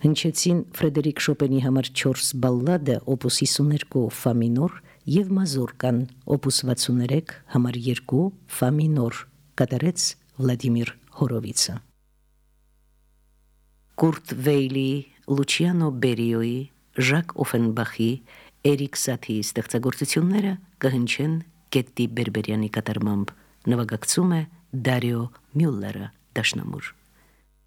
Հնչեցին Ֆրեդերիկ Շոպենի համար 4 բալլադը opus 52 ֆա մինոր եւ մազուրկան opus 63 համար 2 ֆա մինոր կատարեց Վլադիմիր Հորովիցը։ Կուրտ Վեյլի, Լուչիանո Բերիոյի, Ժակ Օֆենբախի, Էրիկ Սաթիի ստեղծագործությունները կհնչեն Կետտի Բերբերյանի կատարմամբ, նվագակցում է Դարիո Մյուլլերը դաշնամուր։